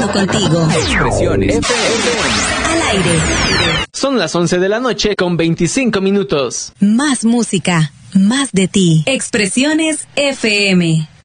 estando contigo. Expresiones FM. Al aire. Son las 11 de la noche con 25 minutos. Más música, más de ti. Expresiones FM.